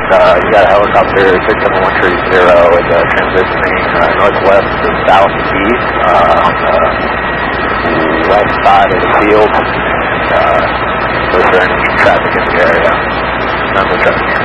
You got a helicopter 67130 is transitioning northwest to southeast on the west side of the field. Was there any traffic in the area? None of the traffic.